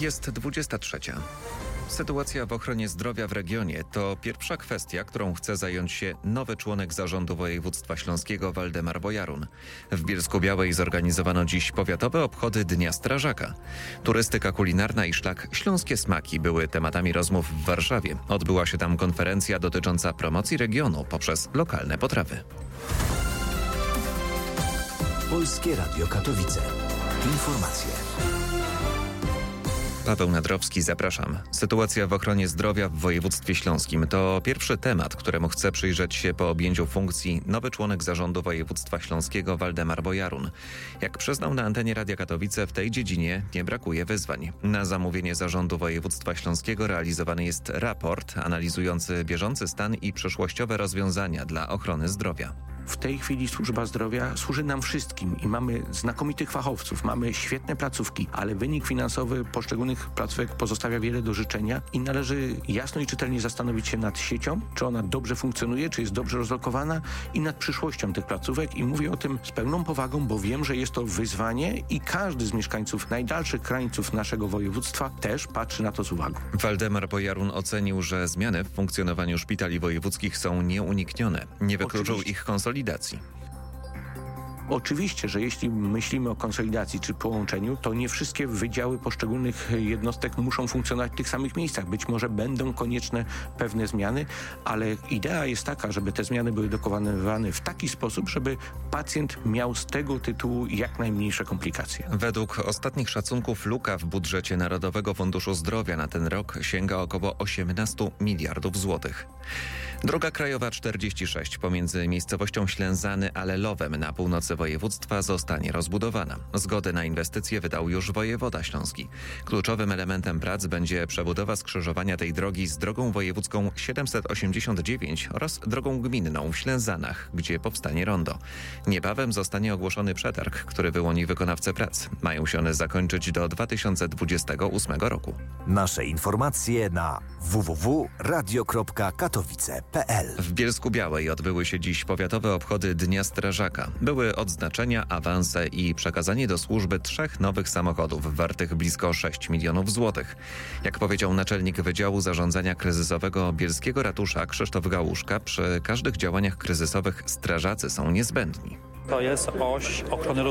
Jest 23. Sytuacja w ochronie zdrowia w regionie to pierwsza kwestia, którą chce zająć się nowy członek zarządu województwa śląskiego Waldemar Bojarun. W Bielsku-Białej zorganizowano dziś powiatowe obchody Dnia Strażaka. Turystyka kulinarna i szlak Śląskie Smaki były tematami rozmów w Warszawie. Odbyła się tam konferencja dotycząca promocji regionu poprzez lokalne potrawy. Polskie Radio Katowice. Informacje. Paweł Nadrowski, zapraszam. Sytuacja w ochronie zdrowia w województwie śląskim to pierwszy temat, któremu chce przyjrzeć się po objęciu funkcji nowy członek zarządu województwa śląskiego Waldemar Bojarun. Jak przyznał na antenie Radia Katowice, w tej dziedzinie nie brakuje wyzwań. Na zamówienie zarządu województwa śląskiego realizowany jest raport analizujący bieżący stan i przyszłościowe rozwiązania dla ochrony zdrowia. W tej chwili służba zdrowia służy nam wszystkim i mamy znakomitych fachowców, mamy świetne placówki, ale wynik finansowy poszczególnych placówek pozostawia wiele do życzenia i należy jasno i czytelnie zastanowić się nad siecią, czy ona dobrze funkcjonuje, czy jest dobrze rozlokowana i nad przyszłością tych placówek i mówię o tym z pełną powagą, bo wiem, że jest to wyzwanie i każdy z mieszkańców najdalszych krańców naszego województwa też patrzy na to z uwagą. Waldemar Bojarun ocenił, że zmiany w funkcjonowaniu szpitali wojewódzkich są nieuniknione. Nie wykluczył ich konsolidacji. Oczywiście, że jeśli myślimy o konsolidacji czy połączeniu, to nie wszystkie wydziały poszczególnych jednostek muszą funkcjonować w tych samych miejscach. Być może będą konieczne pewne zmiany, ale idea jest taka, żeby te zmiany były dokonywane w taki sposób, żeby pacjent miał z tego tytułu jak najmniejsze komplikacje. Według ostatnich szacunków luka w budżecie Narodowego Funduszu Zdrowia na ten rok sięga około 18 miliardów złotych. Droga krajowa 46 pomiędzy miejscowością Ślęzany a Lelowem na północy województwa zostanie rozbudowana. Zgodę na inwestycje wydał już wojewoda śląski. Kluczowym elementem prac będzie przebudowa skrzyżowania tej drogi z drogą wojewódzką 789 oraz drogą gminną w Ślęzanach, gdzie powstanie rondo. Niebawem zostanie ogłoszony przetarg, który wyłoni wykonawcę prac. Mają się one zakończyć do 2028 roku. Nasze informacje na www.radio.katowice.pl. W Bielsku-Białej odbyły się dziś powiatowe obchody Dnia Strażaka. Były odznaczenia, awanse i przekazanie do służby 3 nowych samochodów wartych blisko 6 milionów złotych. Jak powiedział naczelnik Wydziału Zarządzania Kryzysowego Bielskiego Ratusza Krzysztof Gałuszka, przy każdych działaniach kryzysowych strażacy są niezbędni. To jest oś ochrony